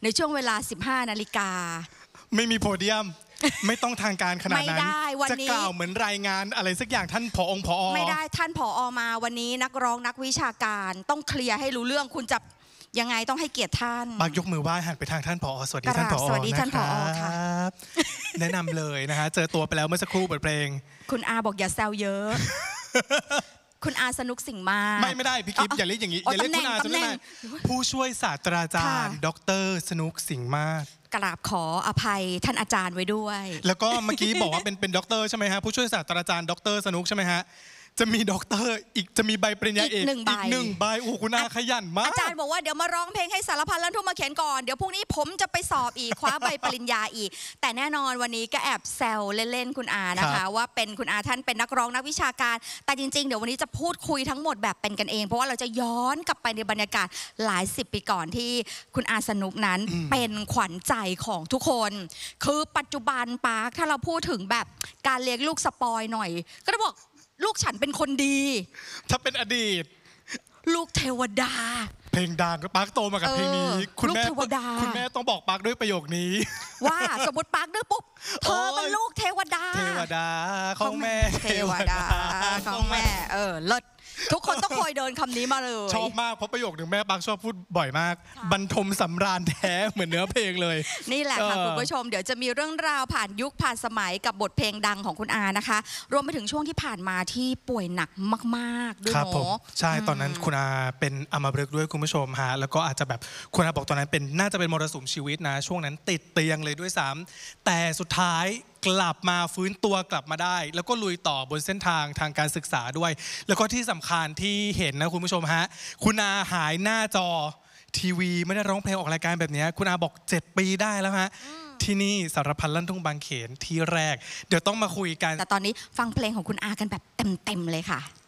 ในช่วงเวลา 15 นาฬิกาไม่มีโพเดียม ไม่ต้องทางการขนาดนั้นไม่ได้วันนี้จะกล่าวเหมือนรายงานอะไรสักอย่างท่านผอ. ไม่ได้ท่านผอ.มาวันนี้นักร้องนักวิชาการต้องเคลียร์ให้รู้เรื่องคุณจะยังไงต้องให้เกียรติท่านปากยกมือไหว้หันไปทางท่านผอ.สวัสดีท่านผอ. สวัสดีท่านผอ.ค่ะแนะนำเลยนะฮะเจอตัวไปแล้วเมื่อสักครู่เปิดเพลงคุณอาบอกอย่าแซวเยอะคุณอาสนุกสิ่งมากไม่ได้พี่กิ๊ฟอย่าเรียกอย่างนี้อย่าเรียกคุณอาสนุกผู้ช่วยศาสตราจารย์ดร.สนุกสิ่งมากกราบขออภัยท่านอาจารย์ไว้ด้วยแล้วก็เมื่อกี้บอกว่าเป็นด็อกเตอร์ใช่ไหมฮะผู้ช่วยศาสตราจารย์ดร.สนุกใช่ไหมฮะจะมีด็อกเตอร์อีกจะมีใบปริญญาเอกอีก1 ใบโอ้คุณอาขยันมากอาจารย์บอกว่าเดี๋ยวมาร้องเพลงให้สารพันลั่นทุ่งมาเขียนก่อนเดี๋ยวพรุ่งนี้ผมจะไปสอบอีกคว้าใบปริญญาอีกแต่แน่นอนวันนี้ก็แอบแซวเล่นๆคุณอานะคะว่าเป็นคุณอาท่านเป็นนักร้องนักวิชาการแต่จริงๆเดี๋ยววันนี้จะพูดคุยทั้งหมดแบบเป็นกันเองเพราะว่าเราจะย้อนกลับไปในบรรยากาศหลาย10 ปีก่อนที่คุณอาสนุกนั้นเป็นขวัญใจของทุกคนคือปัจจุบันปาร์คถ้าเราพูดถึงแบบการเลี้ยงลูกสปอยหน่อยก็จะบอกลูกฉันเป็นคนดีถ้าเป็นอดีตลูกเทวดาเพลงดังก็ปาร์คโตมากับเพลงนี้คุณแม่ต้องบอกปาร์คด้วยประโยคนี้ว่าสมมติปาร์คดื้อปุ๊บเธอเป็นลูกเทวดาของแม่เทวดาของแม่เลิศทุกคนต้องคอยเดินคำนี้มาเลยชอบมากเพราะประโยคหนึ่งแม่ปาร์คชอบพูดบ่อยมากบรรทมสำราญแท้เหมือนเนื้อเพลงเลยนี่แหละค่ะคุณผู้ชมเดี๋ยวจะมีเรื่องราวผ่านยุคผ่านสมัยกับบทเพลงดังของคุณอานะคะรวมไปถึงช่วงที่ผ่านมาที่ป่วยหนักมากๆด้วยเนาะใช่ตอนนั้นคุณอาเป็นอัมพฤกษ์ด้วยคุณผู้ชมฮะแล้วก็อาจจะแบบคุณอาบอกตอนนั้นน่าจะเป็นมรสุมชีวิตนะช่วงนั้นติดเตียงเลยด้วยซ้ำแต่สุดท้ายกลับมาฟื้นตัวกลับมาได้แล้วก็ลุยต่อบนเส้นทางทางการศึกษาด้วยแล้วก็ที่สำคัญที่เห็นนะคุณผู้ชมฮะคุณอาหายหน้าจอทีวีไม่ได้ร้องเพลงออกรายการแบบนี้คุณอาบอก7 ปีได้แล้วฮะที่นี่สารพันลั่นทุ่งบางเขนที่แรกเดี๋ยวต้องมาคุยกันแต่ตอนนี้ฟังเพลงของคุณอากันแบบเต็มๆเลยค่ะ